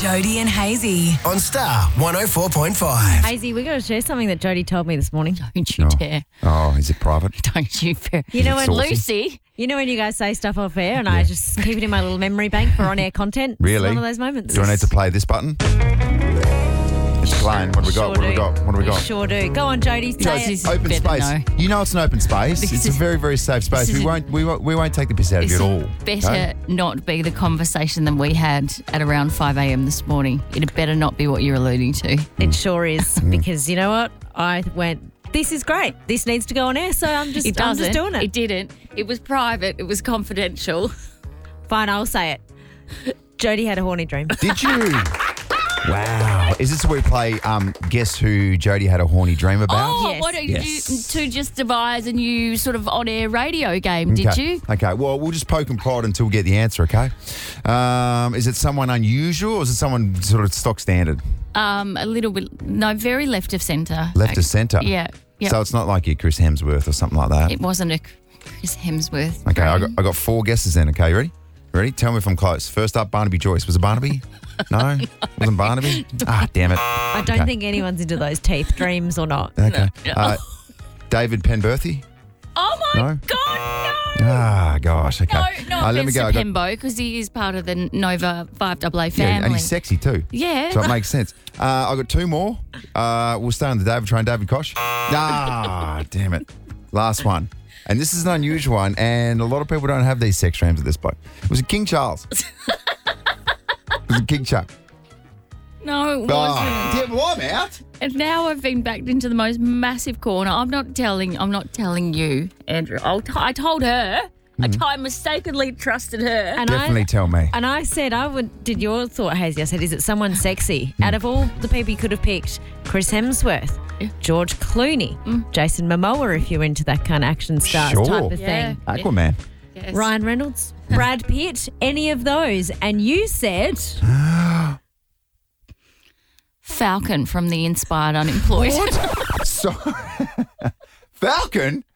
Jody and Hazy on Star 104.5. Hazy, we're going to share something that Jody told me this morning. Don't you dare. Oh, is it private? Don't you dare. You know when Lucy. You know when you guys say stuff off air and I just keep it in my little memory bank for on-air content? Really? It's one of those moments. Do I need to play this button? It's playing. What have we got? What have we got? What have we got? Sure do. Go on, Jody. Say it. Open space. know. You know it's an open space. This It's a is- very, very safe space. this We is- won't take the piss out of you This at all. better okay? not be the conversation that we had at around 5 a.m. this morning. It better not be what you're alluding to. It sure is. Because you know what? I went, this is great. This needs to go on air, so I'm just doing it. It didn't. It was private. It was confidential. Fine, I'll say it. Jody had a horny dream. Did you? Wow. Is this where we play Guess Who Jody Had a Horny Dream about? Oh, Yes. what did Yes. you to just devise a new sort of on-air radio game, did Okay. you? Okay, well, we'll just poke and prod until we get the answer, okay? Is it someone unusual or is it someone sort of stock standard? A little bit, no, very left of centre. Left of centre? Yeah. Yep. So it's not like your Chris Hemsworth or something like that? It wasn't a Chris Hemsworth. Okay, I got 4 guesses then, okay? You ready? Ready? Tell me if I'm close. First up, Barnaby Joyce. Was it Barnaby? No? Wasn't Barnaby? Ah, damn it. I don't think anyone's into those teeth dreams or not. Okay. No. David Penberthy? Oh my No? God, no! Ah, gosh, okay. No let me offense go. to I got- Pembo, because he is part of the Nova 5AA family. Yeah, and he's sexy too. Yeah. So it makes sense. I got 2 more. We'll stay on the David train. David Koch. Ah, damn it. Last one. And this is an unusual one, and a lot of people don't have these sex dreams at this point. It was King Charles. It was King Chuck. No, it wasn't. Oh, yeah, well, I'm out. And now I've been backed into the most massive corner. I'm not telling you, Andrew. I told her. I mistakenly trusted her. And Definitely tell me. And I said, did your thought, Hazy? I said, is it someone sexy? Out of all the people you could have picked, Chris Hemsworth, George Clooney, Jason Momoa, if you're into that kind of action stars Sure. type of Yeah. thing. Aquaman. Yes. Ryan Reynolds, Brad Pitt, any of those. And you said, Falcon from the Inspired Unemployed. So, Falcon?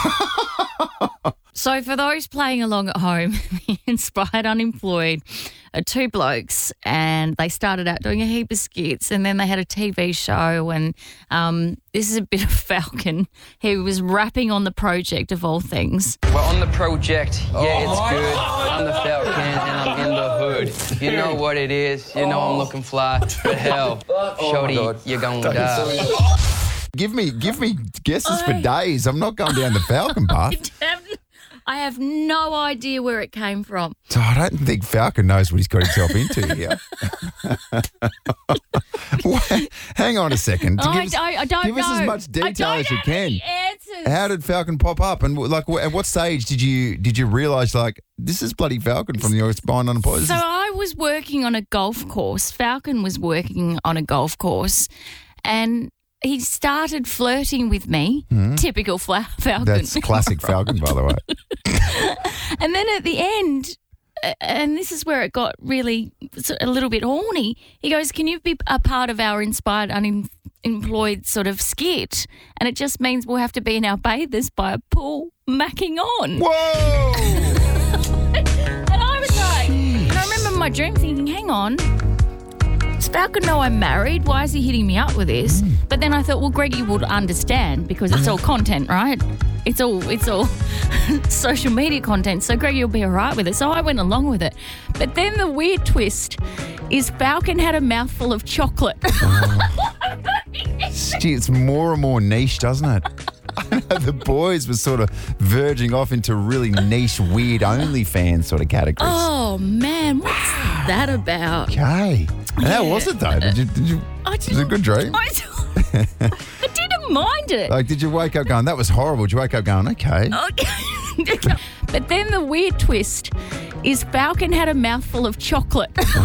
So for those playing along at home, the Inspired Unemployed are 2 blokes, and they started out doing a heap of skits, and then they had a TV show, and this is a bit of Falcon. He was rapping on the project of all things. We're on the project, yeah, it's good. I'm the Falcon and I'm in the hood. You know what it is, you know I'm looking fly. But hell, shorty, you're going to die. Give me guesses for days. I'm not going down the Falcon path. I have no idea where it came from. So I don't think Falcon knows what he's got himself into here. Wait, hang on a second. I don't give us as know. much detail I don't as you have can. the answers. How did Falcon pop up? And like, at what stage did you realise like this is bloody Falcon from the Inspired Unemployed? So I was working on a golf course. Falcon was working on a golf course, and he started flirting with me. Typical Falcon. That's classic Falcon, by the way. And then at the end, and this is where it got really a little bit horny, he goes, can you be a part of our Inspired Unemployed sort of skit? And it just means we'll have to be in our bathers by a pool macking on. Whoa! And I was like, and I remember my dream thinking, hang on, does Falcon know I'm married? Why is he hitting me up with this? But then I thought, well, Greggy would understand because it's all content, right? It's all social media content, so Greggy will be all right with it. So I went along with it. But then the weird twist is Falcon had a mouthful of chocolate. Gee, it's more and more niche, doesn't it? I know the boys were sort of verging off into really niche, weird OnlyFans sort of categories. Oh, man, what's that about? Okay. And how was it though? Did you? Was it a good dream? I didn't mind it. Like, did you wake up going, that was horrible? Did you wake up going, okay? Okay. But then the weird twist is Falcon had a mouthful of chocolate.